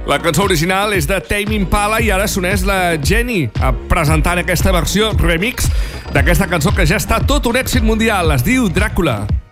La cançó original és de Tame Impala i ara s'uneix la Jenny presentant aquesta versió remix d'aquesta cançó que ja està tot un èxit mundial. Es diu Dràcula.